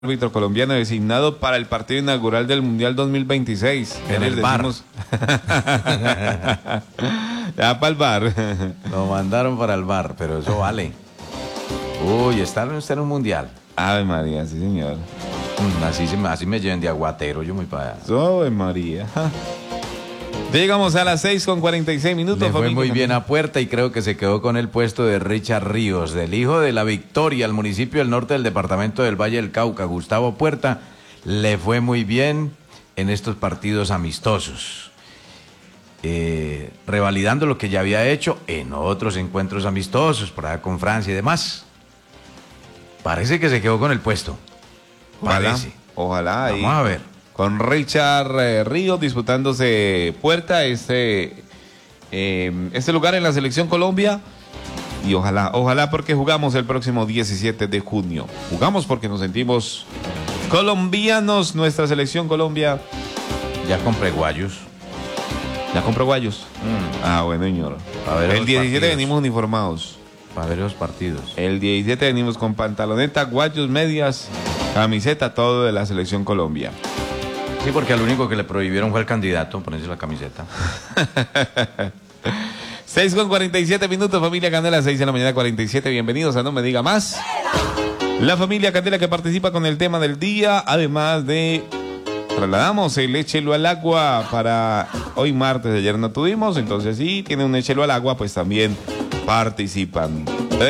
árbitro colombiano designado para el partido inaugural del Mundial 2026. En el bar. Ya para el bar. Lo mandaron para el bar, pero eso vale. Uy, está usted en un mundial. Ave María, sí señor. Así me lleven de aguatero, yo muy para allá. Ave María. Llegamos a las 6:46. Le fue muy bien a Puerta y creo que se quedó con el puesto de Richard Ríos, del hijo de la Victoria, al municipio del norte del departamento del Valle del Cauca. Gustavo Puerta le fue muy bien en estos partidos amistosos, revalidando lo que ya había hecho en otros encuentros amistosos, por allá con Francia y demás. Parece que se quedó con el puesto. Parece. Ojalá. Vamos a ver. Con Richard Ríos disputándose Puerta este lugar en la Selección Colombia. Y ojalá porque jugamos el próximo 17 de junio. Jugamos porque nos sentimos colombianos, nuestra Selección Colombia. Ya compré guayos. ¿Ya compró guayos? Ah, bueno, señor. El 17 partidos. Venimos uniformados. Para ver los partidos. El 17 venimos con pantaloneta, guayos, medias, camiseta, todo de la Selección Colombia. Sí, porque al único que le prohibieron fue el candidato ponerse la camiseta. 6:47, familia Candela, 6 de la mañana, 47. Bienvenidos a No Me Diga Más. La familia Candela que participa con el tema del día, además de trasladamos el échelo al agua para hoy martes. Ayer no tuvimos, entonces sí, tiene un échelo al agua, pues también participan.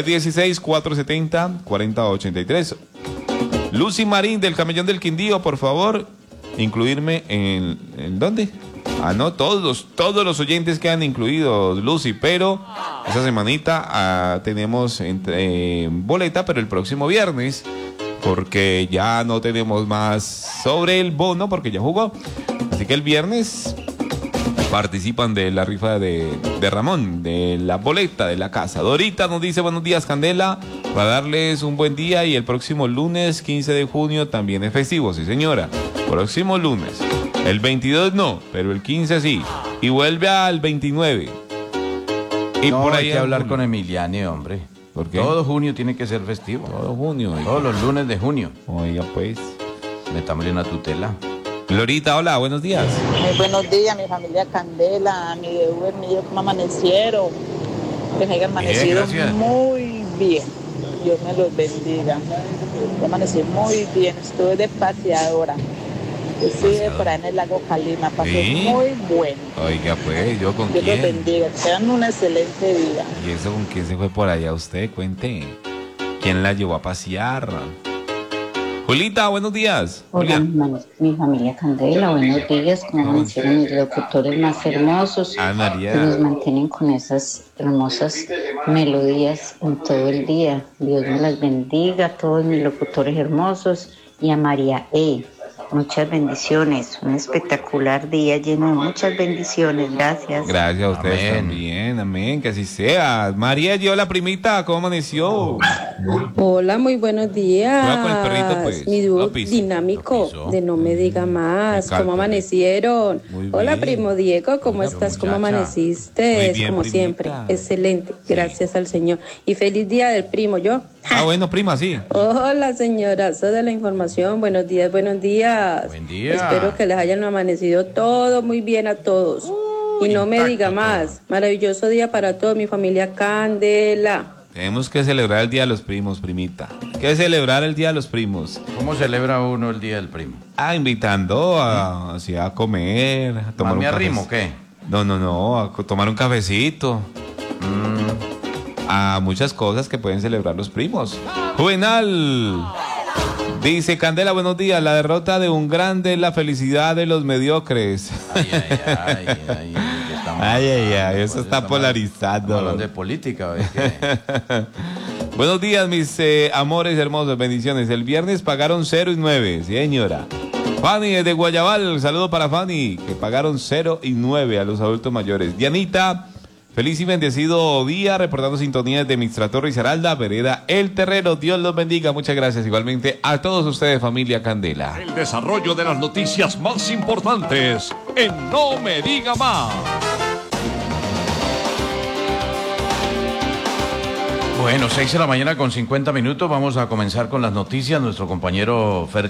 316-470-4083. Lucy Marín del Camellón del Quindío, por favor, incluirme ¿en dónde? Ah, no, todos los oyentes quedan incluidos, Lucy, pero esa semanita tenemos boleta, pero el próximo viernes, porque ya no tenemos más sobre el bono, porque ya jugó. Así que el viernes participan de la rifa de Ramón, de la boleta de la casa. Dorita nos dice buenos días, Candela, para darles un buen día, y el próximo lunes 15 de junio también es festivo, sí señora, próximo lunes. El 22 no, pero el 15 sí, y vuelve al 29. Y no, por ahí hay que hablar con Emiliani, hombre. ¿Por qué? Todo junio tiene que ser festivo. Todo junio. Oiga. Todos los lunes de junio. Oiga, pues. Metámosle una tutela. Glorita, hola, buenos días. Muy buenos días, mi familia Candela, mi deber, mi Dios, ¿cómo amanecieron? Que me hayan amanecido muy bien. Dios me los bendiga. Yo amanecí muy bien, estuve de paseadora. Estuve por ahí en el lago Calima, pasé muy bueno. Oiga, pues, ¿yo con Dios quién? los bendiga, que tengan un excelente día. ¿Y eso con quién se fue por allá usted? Cuente. ¿Quién la llevó a pasear? Julita, buenos días. Hola, mi familia Candela, buenos días. Como amanecieron mis locutores más hermosos, María. que nos mantienen con esas hermosas melodías en todo el día. Dios me las bendiga a todos mis locutores hermosos y a María E. Muchas bendiciones, un espectacular día lleno de muchas bendiciones, gracias. Gracias a ustedes Amén. también, amén, que así sea. María, yo la primita, ¿cómo amaneció? Hola, muy buenos días. Juega con el perrito, pues. Mi dúo Lo piso. dinámico Lo piso. de No Me Diga Más. Me calma. ¿Cómo amanecieron? Muy Hola, bien. primo Diego, ¿cómo Hola, estás? ¿Cómo muchacha. amaneciste? Muy bien, como primita. siempre, excelente. Gracias al Señor. Y feliz día del primo, yo. Ah, bueno, prima, sí. Hola, señorazo de la información. Buenos días, buenos días. Buen día. Espero que les hayan amanecido todo muy bien a todos. Y no me intacto diga todo. más. Maravilloso día para toda mi familia Candela. Tenemos que celebrar el Día de los Primos, primita. Hay que celebrar el Día de los Primos. ¿Cómo celebra uno el Día del Primo? Ah, invitando a comer, a tomar ¿Mami un arrimo café. qué? No, a tomar un cafecito. A muchas cosas que pueden celebrar los primos. Juvenal dice, Candela, buenos días. La derrota de un grande es la felicidad de los mediocres. Eso está polarizando. Estamos hablando de política, ¿ves? Buenos días, mis amores hermosos, bendiciones. El viernes pagaron 0 y 9, sí, señora. Fanny desde Guayabal, saludo para Fanny, que pagaron 0 y 9 a los adultos mayores. Dianita, feliz y bendecido día, reportando sintonía de Mixtratorre y Saralda, vereda El Terrero. Dios los bendiga, muchas gracias igualmente a todos ustedes, familia Candela. El desarrollo de las noticias más importantes en No Me Diga Más. Bueno, 6 de la mañana con 50 minutos. Vamos a comenzar con las noticias. Nuestro compañero Fer